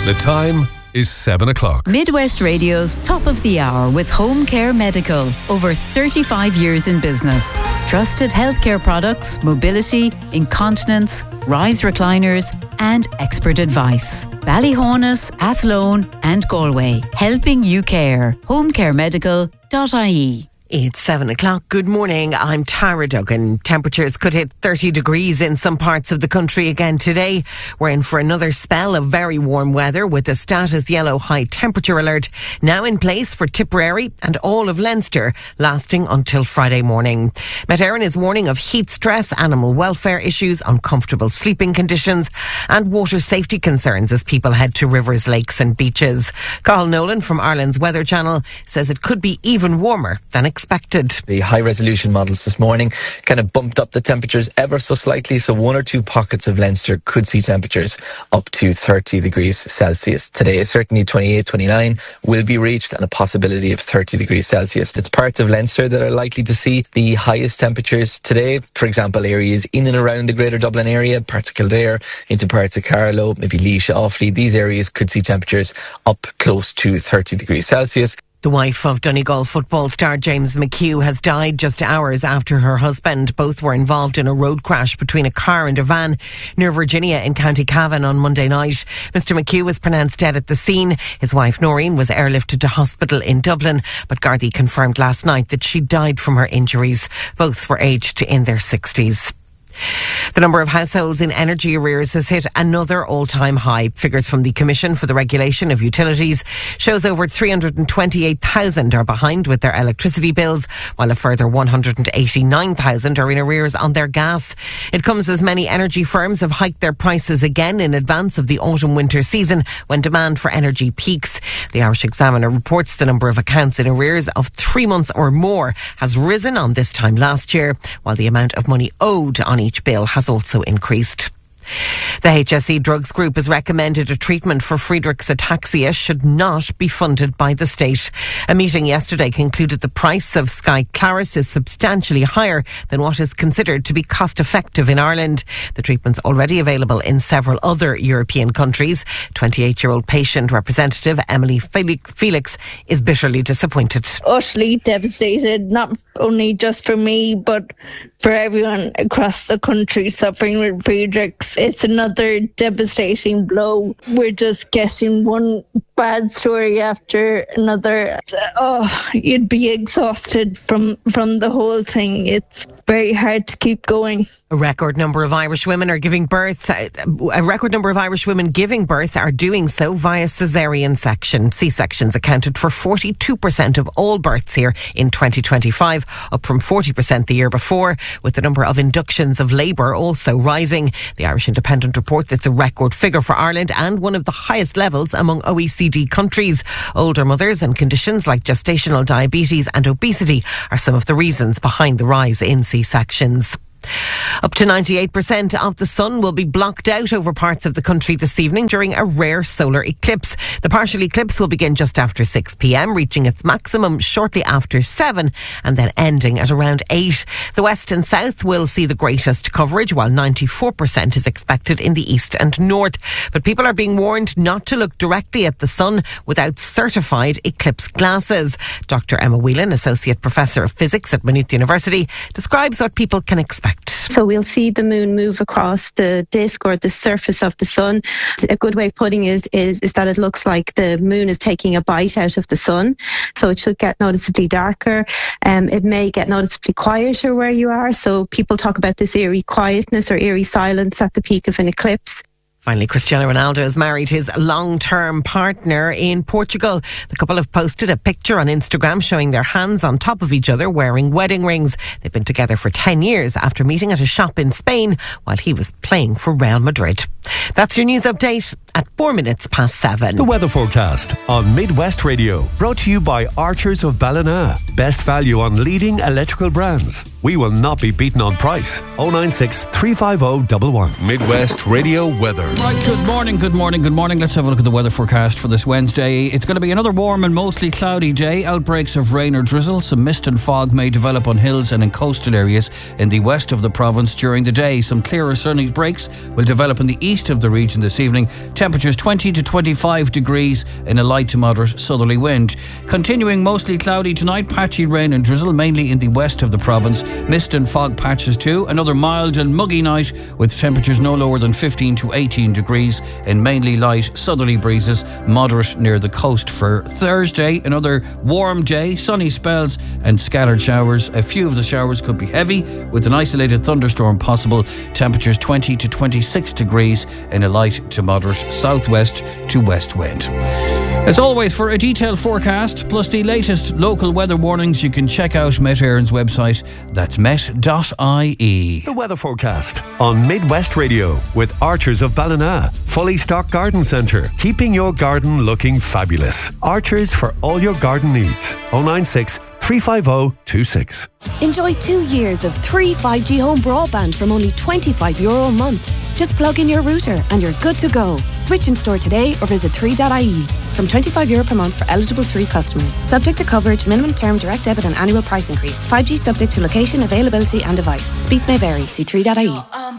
The time is 7 o'clock. Midwest Radio's Top of the Hour with Home Care Medical. Over 35 years in business. Trusted healthcare products, mobility, incontinence, rise recliners and expert advice. Ballyhonus, Athlone and Galway. Helping you care. homecaremedical.ie. It's 7 o'clock. Good morning. I'm Tara Duggan. Temperatures could hit 30 degrees in some parts of the country again today. We're in for another spell of very warm weather with a status yellow high temperature alert now in place for Tipperary and all of Leinster, lasting until Friday morning. Met Éireann is warning of heat stress, animal welfare issues, uncomfortable sleeping conditions and water safety concerns as people head to rivers, lakes and beaches. Cathal Nolan from Ireland's Weather Channel says it could be even warmer than expected. The high resolution models this morning kind of bumped up the temperatures ever so slightly, so one or two pockets of Leinster could see temperatures up to 30 degrees Celsius. Today, certainly 28, 29 will be reached and a possibility of 30 degrees Celsius. It's parts of Leinster that are likely to see the highest temperatures today. For example, areas in and around the Greater Dublin area, parts of Kildare, into parts of Carlow, maybe Laois, Offaly. These areas could see temperatures up close to 30 degrees Celsius. The wife of Donegal football star James McHugh has died just hours after her husband. Both were involved in a road crash between a car and a van near Virginia in County Cavan on Monday night. Mr McHugh was pronounced dead at the scene. His wife Noreen was airlifted to hospital in Dublin, but Gardaí confirmed last night that she died from her injuries. Both were aged in their 60s. The number of households in energy arrears has hit another all-time high. Figures from the Commission for the Regulation of Utilities shows over 328,000 are behind with their electricity bills, while a further 189,000 are in arrears on their gas. It comes as many energy firms have hiked their prices again in advance of the autumn-winter season when demand for energy peaks. The Irish Examiner reports the number of accounts in arrears of 3 months or more has risen on this time last year, while the amount of money owed on each bill has also increased. The HSE Drugs Group has recommended a treatment for Friedreich's ataxia should not be funded by the state. A meeting yesterday concluded the price of Skyclarys is substantially higher than what is considered to be cost effective in Ireland. The treatment's already available in several other European countries. 28-year-old patient representative Emily Felix is bitterly disappointed. Utterly devastated, not only just for me but for everyone across the country suffering with Friedreich's. It's another devastating blow. We're just getting one bad story after another. You'd be exhausted from the whole thing. It's very hard to keep going. A record number of Irish women are giving birth. A record number of Irish women giving birth are doing so via caesarean section. C-sections accounted for 42% of all births here in 2025, up from 40% the year before, with the number of inductions of labour also rising. The Irish Independent reports it's a record figure for Ireland and one of the highest levels among OECD countries. Older mothers and conditions like gestational diabetes and obesity are some of the reasons behind the rise in C-sections. Up to 98% of the sun will be blocked out over parts of the country this evening during a rare solar eclipse. The partial eclipse will begin just after 6 p.m, reaching its maximum shortly after 7 and then ending at around 8. The west and south will see the greatest coverage, while 94% is expected in the east and north. But people are being warned not to look directly at the sun without certified eclipse glasses. Dr. Emma Whelan, Associate Professor of Physics at Maynooth University, describes what people can expect. So we'll see the moon move across the disk or the surface of the sun. A good way of putting it is that it looks like the moon is taking a bite out of the sun. So it should get noticeably darker. It may get noticeably quieter where you are. So people talk about this eerie quietness or eerie silence at the peak of an eclipse. Finally, Cristiano Ronaldo has married his long-term partner in Portugal. The couple have posted a picture on Instagram showing their hands on top of each other wearing wedding rings. They've been together for 10 years after meeting at a shop in Spain while he was playing for Real Madrid. That's your news update at 7:04. The weather forecast on Midwest Radio, brought to you by Archers of Ballina. Best value on leading electrical brands. we will not be beaten on price. 096 350 111. Midwest Radio weather. Right, good morning. Let's have a look at the weather forecast for this Wednesday. It's going to be another warm and mostly cloudy day. Outbreaks of rain or drizzle. Some mist and fog may develop on hills and in coastal areas in the west of the province during the day. Some clearer sunny breaks will develop in the east of the region this evening. Temperatures 20 to 25 degrees in a light to moderate southerly wind. Continuing mostly cloudy tonight. Patchy rain and drizzle mainly in the west of the province. Mist and fog patches too. Another mild and muggy night with temperatures no lower than 15 to 18 degrees in mainly light southerly breezes, moderate near the coast. For Thursday, another warm day, sunny spells and scattered showers. A few of the showers could be heavy with an isolated thunderstorm possible. Temperatures 20 to 26 degrees in a light to moderate southwest to west wind. As always, for a detailed forecast plus the latest local weather warnings, you can check out Met Éireann's website. That's met.ie. The weather forecast on Midwest Radio with Archers of Ballina. Fully stocked garden centre, keeping your garden looking fabulous. Archers for all your garden needs. 096 350 26. Enjoy 2 years of 3 5G home broadband from only €25 a month. Just plug in your router and you're good to go. Switch in store today or visit 3.ie. From €25 per month for eligible 3 customers. Subject to coverage, minimum term, direct debit and annual price increase. 5G subject to location, availability and device. Speeds may vary. See 3.ie.